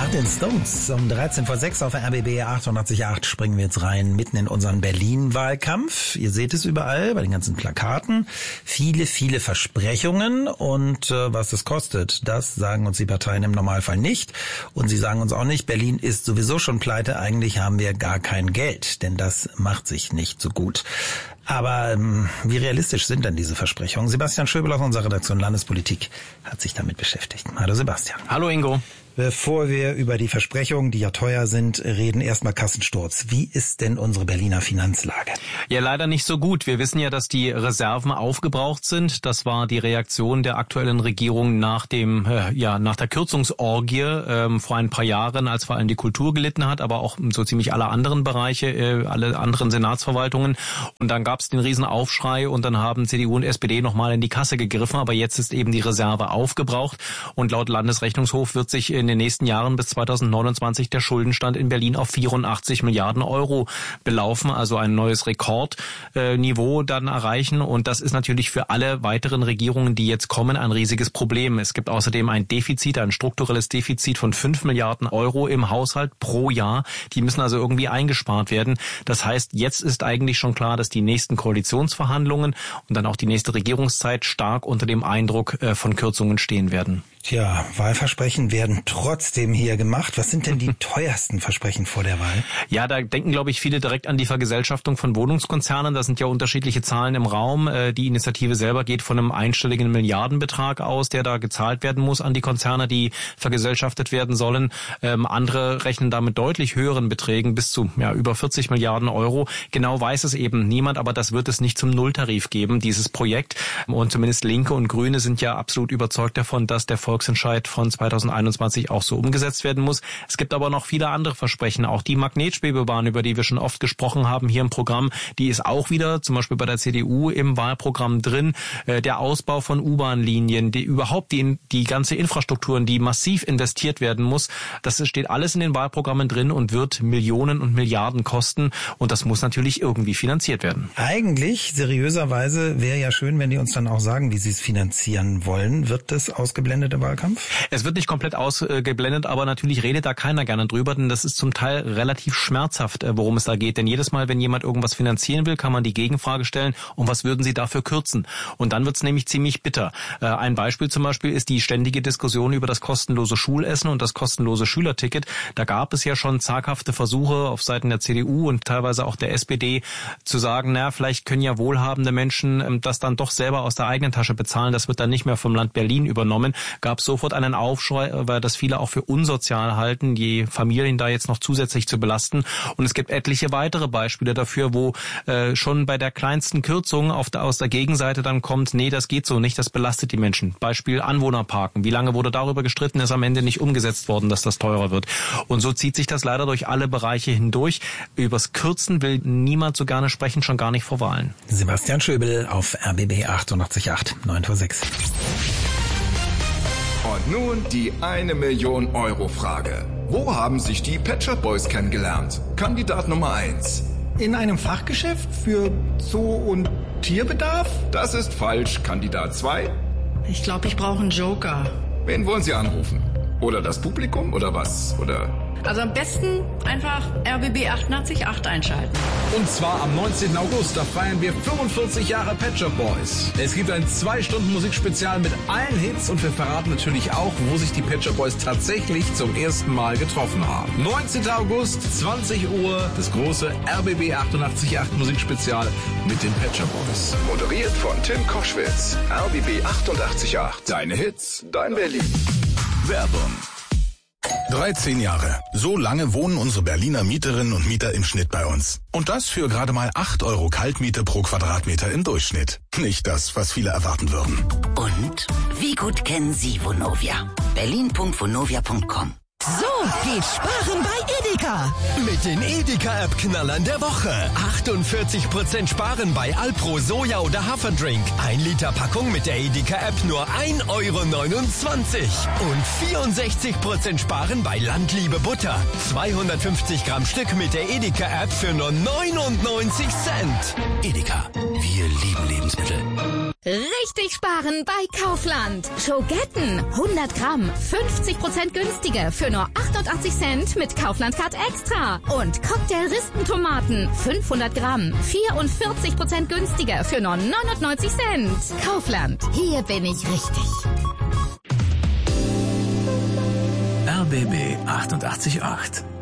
Nach den Stones um 13 vor 6 auf der RBB 88.8 springen wir jetzt rein, mitten in unseren Berlin-Wahlkampf. Ihr seht es überall bei den ganzen Plakaten. Viele, viele Versprechungen und was es kostet, das sagen uns die Parteien im Normalfall nicht. Und sie sagen uns auch nicht, Berlin ist sowieso schon pleite, eigentlich haben wir gar kein Geld, denn das macht sich nicht so gut. Aber wie realistisch sind denn diese Versprechungen? Sebastian Schöbel aus unserer Redaktion Landespolitik hat sich damit beschäftigt. Hallo Sebastian. Hallo Ingo. Bevor wir über die Versprechungen, die ja teuer sind, reden, erstmal Kassensturz. Wie ist denn unsere Berliner Finanzlage? Ja, leider nicht so gut. Wir wissen ja, dass die Reserven aufgebraucht sind. Das war die Reaktion der aktuellen Regierung nach der Kürzungsorgie vor ein paar Jahren, als vor allem die Kultur gelitten hat, aber auch so ziemlich alle anderen Bereiche, alle anderen Senatsverwaltungen. Und dann gab es den Riesenaufschrei und dann haben CDU und SPD nochmal in die Kasse gegriffen. Aber jetzt ist eben die Reserve aufgebraucht und laut Landesrechnungshof wird sich in den nächsten Jahren bis 2029 der Schuldenstand in Berlin auf 84 Milliarden Euro belaufen, also ein neues Rekordniveau dann erreichen. Und das ist natürlich für alle weiteren Regierungen, die jetzt kommen, ein riesiges Problem. Es gibt außerdem ein Defizit, ein strukturelles Defizit von 5 Milliarden Euro im Haushalt pro Jahr. Die müssen also irgendwie eingespart werden. Das heißt, jetzt ist eigentlich schon klar, dass die nächsten Koalitionsverhandlungen und dann auch die nächste Regierungszeit stark unter dem Eindruck von Kürzungen stehen werden. Tja, Wahlversprechen werden trotzdem hier gemacht. Was sind denn die teuersten Versprechen vor der Wahl? Ja, da denken, glaube ich, viele direkt an die Vergesellschaftung von Wohnungskonzernen. Da sind ja unterschiedliche Zahlen im Raum. Die Initiative selber geht von einem einstelligen Milliardenbetrag aus, der da gezahlt werden muss an die Konzerne, die vergesellschaftet werden sollen. Andere rechnen da mit deutlich höheren Beträgen, bis zu über 40 Milliarden Euro. Genau weiß es eben niemand, aber das wird es nicht zum Nulltarif geben, dieses Projekt. Und zumindest Linke und Grüne sind ja absolut überzeugt davon, dass der Volksentscheid von 2021 auch so umgesetzt werden muss. Es gibt aber noch viele andere Versprechen. Auch die Magnetschwebebahn, über die wir schon oft gesprochen haben hier im Programm, die ist auch wieder zum Beispiel bei der CDU im Wahlprogramm drin. Der Ausbau von U-Bahn-Linien, die ganze Infrastruktur, in die massiv investiert werden muss, das steht alles in den Wahlprogrammen drin und wird Millionen und Milliarden kosten. Und das muss natürlich irgendwie finanziert werden. Eigentlich, seriöserweise, wäre ja schön, wenn die uns dann auch sagen, wie sie es finanzieren wollen. Wird das ausgeblendet im Wahlkampf? Es wird nicht komplett ausgeblendet, aber natürlich redet da keiner gerne drüber, denn das ist zum Teil relativ schmerzhaft, worum es da geht. Denn jedes Mal, wenn jemand irgendwas finanzieren will, kann man die Gegenfrage stellen, und was würden Sie dafür kürzen? Und dann wird es nämlich ziemlich bitter. Ein Beispiel zum Beispiel ist die ständige Diskussion über das kostenlose Schulessen und das kostenlose Schülerticket. Da gab es ja schon zaghafte Versuche auf Seiten der CDU und teilweise auch der SPD zu sagen, vielleicht können ja wohlhabende Menschen das dann doch selber aus der eigenen Tasche bezahlen. Das wird dann nicht mehr vom Land Berlin übernommen. Gab sofort einen Aufschrei, weil das viele auch für unsozial halten, die Familien da jetzt noch zusätzlich zu belasten. Und es gibt etliche weitere Beispiele dafür, wo schon bei der kleinsten Kürzung aus der Gegenseite dann kommt, nee, das geht so nicht, das belastet die Menschen. Beispiel Anwohnerparken. Wie lange wurde darüber gestritten, ist am Ende nicht umgesetzt worden, dass das teurer wird. Und so zieht sich das leider durch alle Bereiche hindurch. Übers Kürzen will niemand so gerne sprechen, schon gar nicht vor Wahlen. Sebastian Schöbel auf RBB 88.8, 9 vor 6. Und nun die 1 Million Euro Frage. Wo haben sich die Pet Shop Boys kennengelernt? Kandidat Nummer 1. In einem Fachgeschäft für Zoo- und Tierbedarf? Das ist falsch. Kandidat 2. Ich glaube, ich brauche einen Joker. Wen wollen Sie anrufen? Oder das Publikum oder was? Oder... Also am besten einfach RBB 88.8 einschalten. Und zwar am 19. August, da feiern wir 45 Jahre Pet Shop Boys. Es gibt ein 2-Stunden-Musikspezial mit allen Hits und wir verraten natürlich auch, wo sich die Pet Shop Boys tatsächlich zum ersten Mal getroffen haben. 19. August, 20 Uhr, das große RBB 88.8 Musikspezial mit den Pet Shop Boys. Moderiert von Tim Koschwitz. RBB 88.8. Deine Hits, dein Berlin. Werbung. 13 Jahre. So lange wohnen unsere Berliner Mieterinnen und Mieter im Schnitt bei uns. Und das für gerade mal 8 € Kaltmiete pro Quadratmeter im Durchschnitt. Nicht das, was viele erwarten würden. Und wie gut kennen Sie Vonovia? berlin.vonovia.com. So geht Sparen bei Edeka. Mit den Edeka-App-Knallern der Woche. 48% Sparen bei Alpro Soja oder Haferdrink. 1 Liter Packung mit der Edeka-App nur 1,29 €. Und 64% Sparen bei Landliebe Butter. 250 Gramm Stück mit der Edeka-App für nur 99 Cent. Edeka, wir lieben Lebensmittel. Richtig sparen bei Kaufland. Schogetten 100 Gramm, 50% günstiger für nur 88 Cent mit Kaufland Card Extra. Und Cocktail-Ristentomaten 500 Gramm, 44% günstiger für nur 99 Cent. Kaufland, hier bin ich richtig. RBB 88.8